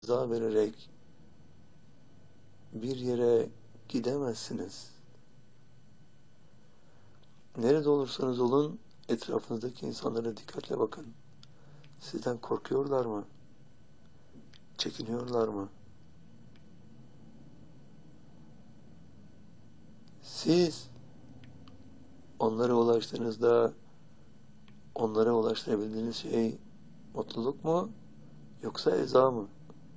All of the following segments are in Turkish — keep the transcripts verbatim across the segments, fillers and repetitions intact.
rıza vererek bir yere gidemezsiniz. Nerede olursanız olun etrafınızdaki insanlara dikkatle bakın. Sizden korkuyorlar mı? Çekiniyorlar mı? Siz onlara ulaştığınızda onlara ulaştırabildiğiniz şey mutluluk mu? Yoksa eza mı?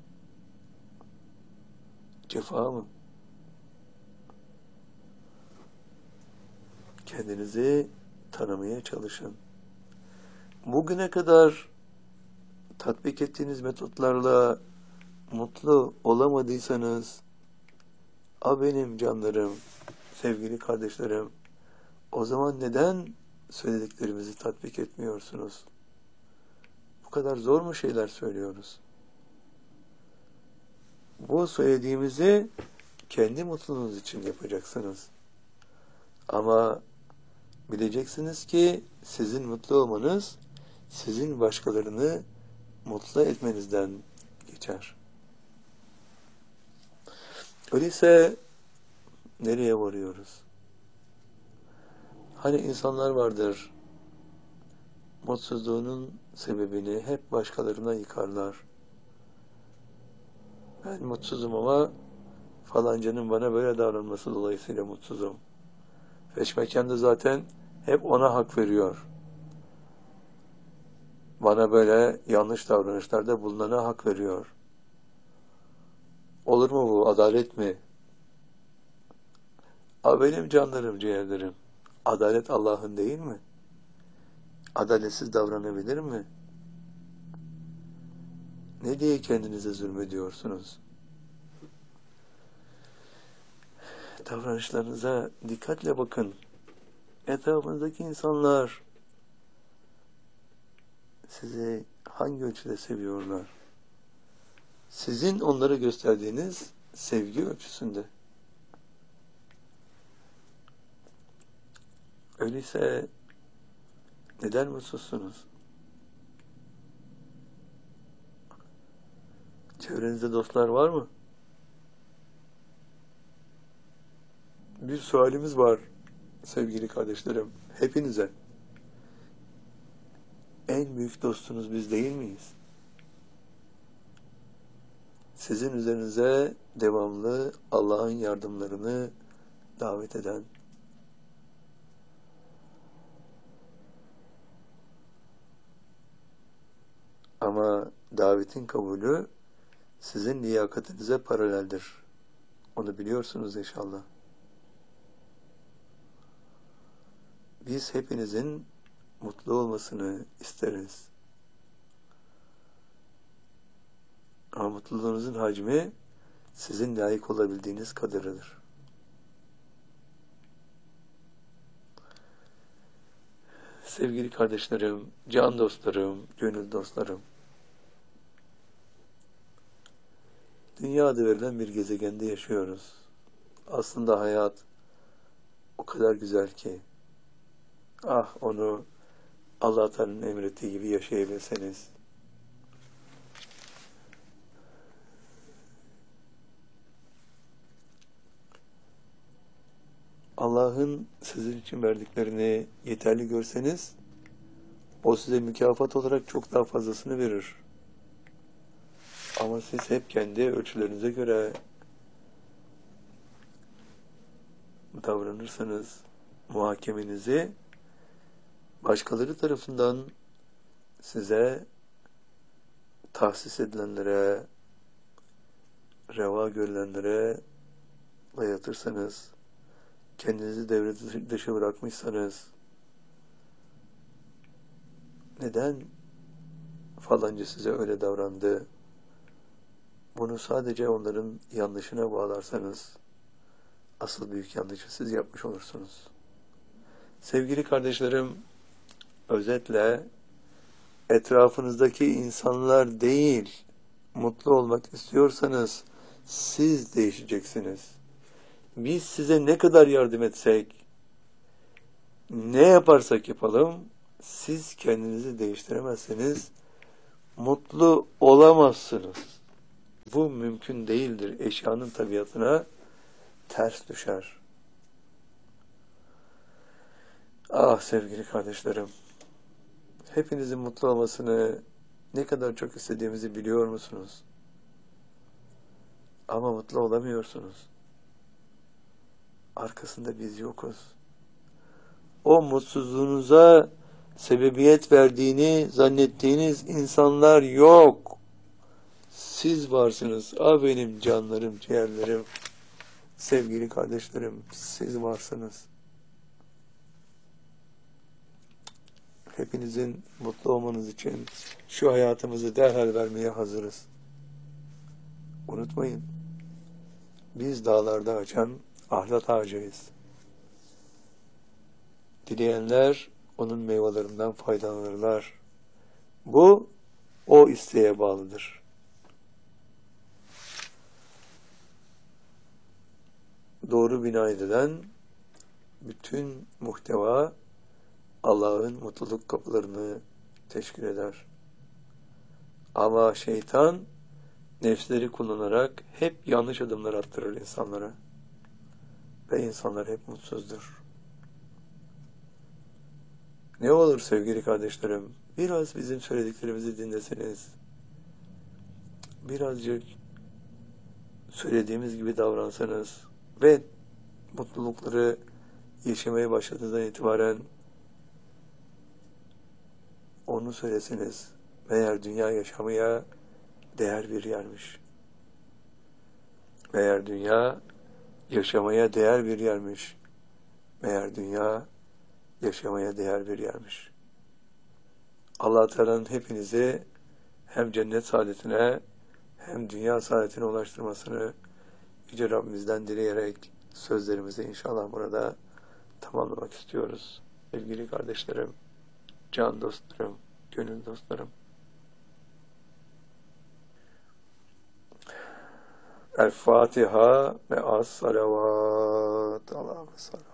Cefa mı? Kendinizi tanımaya çalışın. Bugüne kadar tatbik ettiğiniz metotlarla mutlu olamadıysanız, a benim canlarım, sevgili kardeşlerim, o zaman neden söylediklerimizi tatbik etmiyorsunuz? Bu kadar zor mu şeyler söylüyoruz? Bu söylediğimizi kendi mutluluğunuz için yapacaksınız. Ama bileceksiniz ki sizin mutlu olmanız, sizin başkalarını mutlu etmenizden geçer. Öyleyse nereye varıyoruz? Hani insanlar vardır, mutsuzluğunun sebebini hep başkalarına yıkarlar. Ben mutsuzum ama falancanın bana böyle davranması dolayısıyla mutsuzum. Feşmeken de zaten hep ona hak veriyor. Bana böyle yanlış davranışlarda bulunana hak veriyor. Olur mu bu? Adalet mi? A benim canlarım, ciğerlerim. Adalet Allah'ın değil mi? Adaletsiz davranabilir mi? Ne diye kendinize zulmediyorsunuz? Davranışlarınıza dikkatle bakın. Etrafınızdaki insanlar sizi hangi ölçüde seviyorlar? Sizin onlara gösterdiğiniz sevgi ölçüsünde. Öyleyse neden mutsuzsunuz? Çevrenizde dostlar var mı? Bir sualimiz var sevgili kardeşlerim, hepinize. En büyük dostunuz biz değil miyiz? Sizin üzerinize devamlı Allah'ın yardımlarını davet eden, ama davetin kabulü sizin liyakatinize paraleldir. Onu biliyorsunuz inşallah. Biz hepinizin mutlu olmasını isteriz. Ama mutluluğunuzun hacmi sizin layık olabildiğiniz kadarıdır. Sevgili kardeşlerim, can dostlarım, gönül dostlarım, dünya adı verilen bir gezegende yaşıyoruz. Aslında hayat o kadar güzel ki, ah onu Allah Teala'nın emrettiği gibi yaşayabilseniz. Allah'ın sizin için verdiklerini yeterli görseniz, o size mükafat olarak çok daha fazlasını verir. Ama siz hep kendi ölçülerinize göre davranırsanız, muhakemenizi başkaları tarafından size tahsis edilenlere, reva görülenlere dayatırsanız, kendinizi devre dışı bırakmışsanız, neden falanca size öyle davrandı? Bunu sadece onların yanlışına bağlarsanız, asıl büyük yanlışı siz yapmış olursunuz. Sevgili kardeşlerim, özetle etrafınızdaki insanlar değil, mutlu olmak istiyorsanız siz değişeceksiniz. Biz size ne kadar yardım etsek, ne yaparsak yapalım, siz kendinizi değiştiremezseniz mutlu olamazsınız. Bu mümkün değildir. Eşyanın tabiatına ters düşer. Ah sevgili kardeşlerim, hepinizin mutlu olmasını ne kadar çok istediğimizi biliyor musunuz? Ama mutlu olamıyorsunuz. Arkasında biz yokuz. O mutsuzluğunuza sebebiyet verdiğini zannettiğiniz insanlar yok. Siz varsınız. Ah benim canlarım, ciğerlerim, sevgili kardeşlerim, siz varsınız. Hepinizin mutlu olmanız için şu hayatımızı derhal vermeye hazırız. Unutmayın, biz dağlarda açan ahlat ağacıyız. Dileyenler onun meyvelerinden faydalanırlar. Bu, o isteğe bağlıdır. Doğru bina edilen bütün muhteva Allah'ın mutluluk kapılarını teşkil eder. Ama şeytan nefsleri kullanarak hep yanlış adımlar attırır insanlara. Ve insanlar hep mutsuzdur. Ne olur sevgili kardeşlerim, biraz bizim söylediklerimizi dinleseniz, birazcık söylediğimiz gibi davransanız ve mutlulukları yaşamaya başladığınızdan itibaren onu söyleseniz, meğer dünya yaşamaya değer bir yermiş. Meğer dünya yaşamaya değer bir yermiş. Meğer dünya yaşamaya değer bir yermiş. Allah Teala'nın hepinizi hem cennet saadetine hem dünya saadetine ulaştırmasını Yüce Rabbimizden dileyerek sözlerimizi inşallah burada tamamlamak istiyoruz. Sevgili kardeşlerim, can dostlarım, gönül dostlarım. El Fatiha ve as salavat. Allah'a sallallahu.